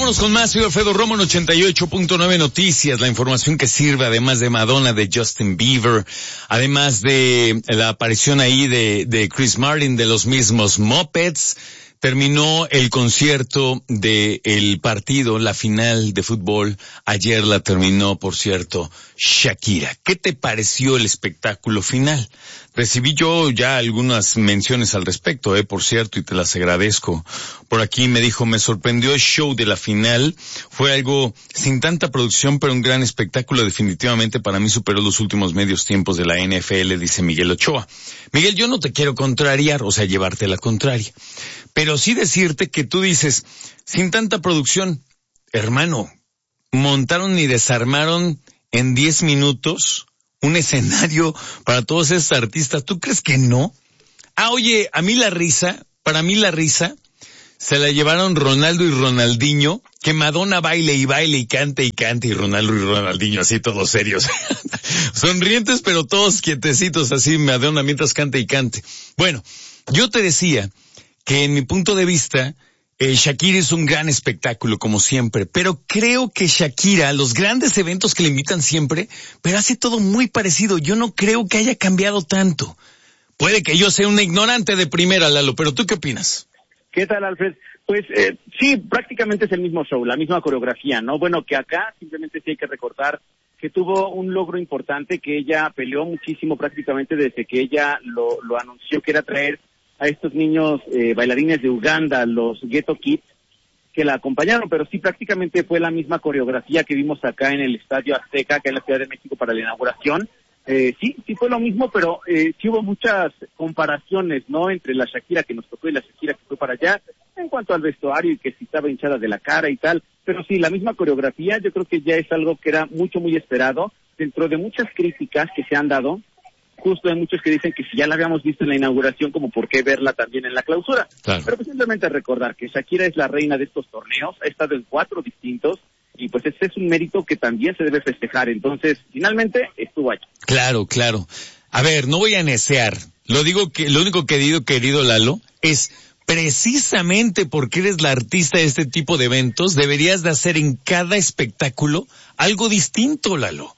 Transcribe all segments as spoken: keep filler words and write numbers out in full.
Vámonos con más, soy Alfredo Romo en ochenta y ocho punto nueve Noticias, la información que sirve, además de Madonna, de Justin Bieber, además de la aparición ahí de, de Chris Martin, de los mismos Muppets. Terminó el concierto de el partido, la final de fútbol. Ayer la terminó, por cierto, Shakira. ¿Qué te pareció el espectáculo final? Recibí yo ya algunas menciones al respecto, eh, por cierto, y te las agradezco. Por aquí me dijo, me sorprendió el show de la final. Fue algo sin tanta producción, pero un gran espectáculo. Definitivamente para mí superó los últimos medios tiempos de la N F L, dice Miguel Ochoa. Miguel, yo no te quiero contrariar, o sea, llevarte la contraria. Pero sí decirte que tú dices, sin tanta producción, hermano, montaron y desarmaron en diez minutos un escenario para todos esos artistas. ¿Tú crees que no? Ah, oye, a mí la risa, para mí la risa, se la llevaron Ronaldo y Ronaldinho, que Madonna baile y baile y cante y cante, y Ronaldo y Ronaldinho así todos serios. Sonrientes, pero todos quietecitos así, Madonna mientras cante y cante. Bueno, yo te decía que en mi punto de vista, eh, Shakira es un gran espectáculo, como siempre, pero creo que Shakira, los grandes eventos que le invitan siempre, pero hace todo muy parecido. Yo no creo que haya cambiado tanto. Puede que yo sea una ignorante de primera, Lalo, pero ¿tú qué opinas? ¿Qué tal, Alfred? Pues eh, sí, prácticamente es el mismo show, la misma coreografía, ¿no? Bueno, que acá simplemente sí hay que recordar que tuvo un logro importante, que ella peleó muchísimo prácticamente desde que ella lo, lo anunció, que era traer a estos niños eh, bailarines de Uganda, los Ghetto Kids, que la acompañaron, pero sí prácticamente fue la misma coreografía que vimos acá en el Estadio Azteca, acá en la Ciudad de México para la inauguración. Eh, sí, sí fue lo mismo, pero eh, sí hubo muchas comparaciones, ¿no?, entre la Shakira que nos tocó y la Shakira que fue para allá, en cuanto al vestuario y que si estaba hinchada de la cara y tal, pero sí, la misma coreografía, yo creo que ya es algo que era mucho, muy esperado, dentro de muchas críticas que se han dado. Justo hay muchos que dicen que si ya la habíamos visto en la inauguración, como por qué verla también en la clausura. Claro. Pero pues simplemente recordar que Shakira es la reina de estos torneos, ha estado en cuatro distintos, y pues ese es un mérito que también se debe festejar. Entonces, finalmente, estuvo allí. Claro, claro. A ver, no voy a necear. Lo digo que, lo único que digo, querido Lalo, es precisamente porque eres la artista de este tipo de eventos, deberías de hacer en cada espectáculo algo distinto, Lalo.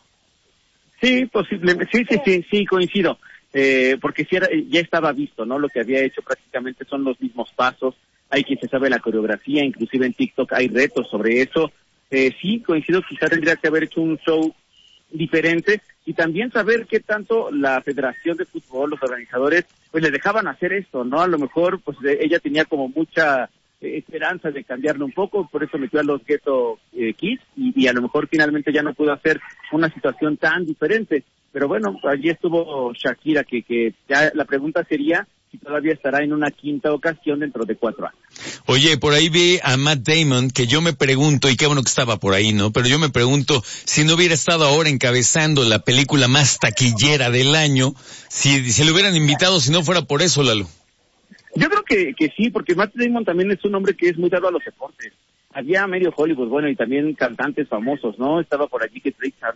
Sí, posiblemente, sí, sí, sí, sí, coincido, eh, porque sí era, ya estaba visto, ¿no? Lo que había hecho prácticamente son los mismos pasos, hay quien se sabe la coreografía, inclusive en TikTok hay retos sobre eso, eh, sí, coincido, quizá tendría que haber hecho un show diferente y también saber qué tanto la Federación de Fútbol, los organizadores, pues le dejaban hacer esto, ¿no? A lo mejor, pues ella tenía como mucha esperanza de cambiarlo un poco, por eso metió a los Ghetto eh, Kids y, y a lo mejor finalmente ya no pudo hacer una situación tan diferente, pero bueno, allí estuvo Shakira, que, que ya la pregunta sería si todavía estará en una quinta ocasión dentro de cuatro años. Oye, por ahí vi a Matt Damon, que yo me pregunto, y qué bueno que estaba por ahí, ¿no? Pero yo me pregunto, si no hubiera estado ahora encabezando la película más taquillera del año, si, si le hubieran invitado, si no fuera por eso, Lalo. Yo creo que, que sí, porque Matt Damon también es un hombre que es muy dado a los deportes. Había medio Hollywood, bueno, y también cantantes famosos, ¿no? Estaba por allí Keith Richards,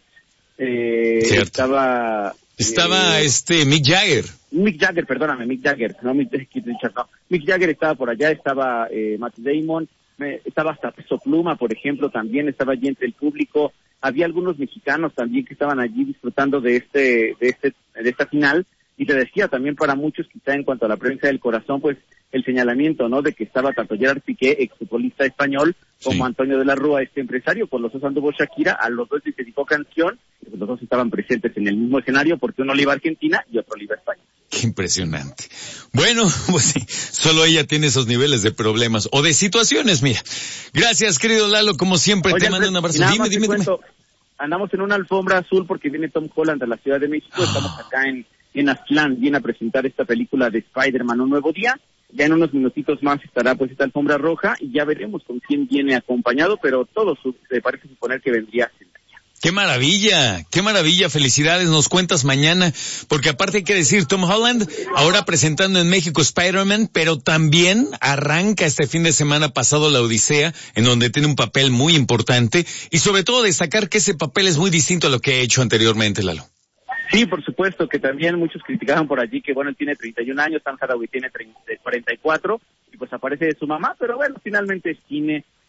eh, estaba... Estaba eh, este Mick Jagger. Mick Jagger, perdóname, Mick Jagger, no Mick Keith Richards, no. Mick Jagger estaba por allá, estaba eh, Matt Damon, me, estaba hasta Peso Pluma, por ejemplo, también estaba allí entre el público. Había algunos mexicanos también que estaban allí disfrutando de este, de este, de esta final. Y te decía también para muchos, quizá en cuanto a la prensa del corazón, pues el señalamiento, ¿no?, de que estaba tanto Gerard Piqué, exfutbolista español, como sí. Antonio de la Rúa, este empresario, por los dos anduvo Shakira, a los dos les dedicó canción, y pues los dos estaban presentes en el mismo escenario, porque uno le iba a Argentina y otro le iba a España. Qué impresionante. Bueno, pues sí, solo ella tiene esos niveles de problemas, o de situaciones, mira. Gracias, querido Lalo, como siempre. Oye, te mando un abrazo. Dime, dime, dime. Andamos en una alfombra azul porque viene Tom Holland a la Ciudad de México, oh. Estamos acá en... en Aztlán, viene a presentar esta película de Spider-Man, Un Nuevo Día. Ya en unos minutitos más estará pues esta alfombra roja y ya veremos con quién viene acompañado, pero todo su, se parece suponer que vendría Zendaya. ¡Qué maravilla! ¡Qué maravilla! Felicidades, nos cuentas mañana, porque aparte hay que decir, Tom Holland, ahora presentando en México Spider-Man, pero también arranca este fin de semana pasado La Odisea, en donde tiene un papel muy importante, y sobre todo destacar que ese papel es muy distinto a lo que ha hecho anteriormente, Lalo. Sí, por supuesto, que también muchos criticaban por allí que, bueno, él tiene treinta y un años, Sam Hathaway tiene cuarenta y cuatro, y pues aparece de su mamá, pero bueno, finalmente es cine,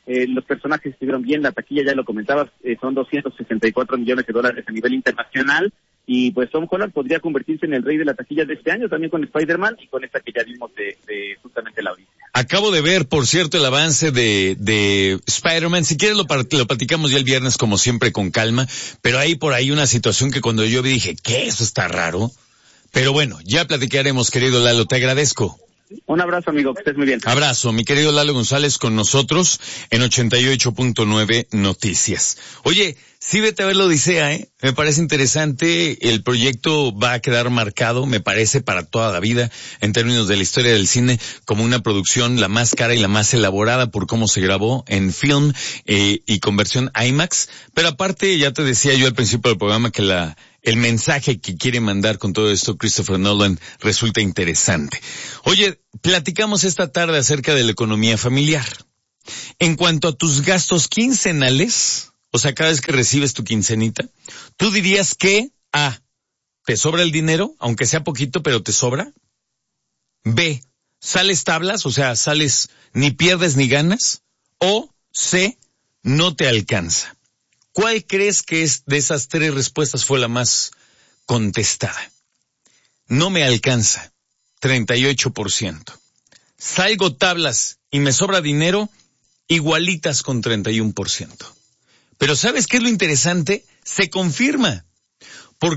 Eh, los personajes estuvieron bien, la taquilla ya lo comentabas, eh, son doscientos sesenta y cuatro millones de dólares a nivel internacional, y pues Tom Holland podría convertirse en el rey de la taquilla de este año, también con Spider-Man y con esta que ya vimos de, de justamente la Odisea. Acabo de ver, por cierto, el avance de, de Spider-Man. Si quieres lo, lo platicamos ya el viernes, como siempre, con calma, pero hay por ahí una situación que cuando yo vi dije, ¿qué? Eso está raro. Pero bueno, ya platicaremos, querido Lalo, te agradezco. Un abrazo, amigo, que estés muy bien. Abrazo, mi querido Lalo González con nosotros en ochenta y ocho punto nueve Noticias. Oye, sí, vete a ver la Odisea, ¿eh? Me parece interesante, el proyecto va a quedar marcado, me parece, para toda la vida, en términos de la historia del cine, como una producción la más cara y la más elaborada por cómo se grabó en film eh, y conversión IMAX. Pero aparte, ya te decía yo al principio del programa que la el mensaje que quiere mandar con todo esto Christopher Nolan resulta interesante. Oye, platicamos esta tarde acerca de la economía familiar. En cuanto a tus gastos quincenales, o sea, cada vez que recibes tu quincenita, ¿tú dirías que A, te sobra el dinero, aunque sea poquito, pero te sobra? B, ¿sales tablas? O sea, sales ni pierdes ni ganas. O C, no te alcanza. ¿Cuál crees que es de esas tres respuestas fue la más contestada? No me alcanza, treinta y ocho por ciento. Salgo tablas y me sobra dinero, igualitas con treinta y uno por ciento. Pero ¿sabes qué es lo interesante? Se confirma.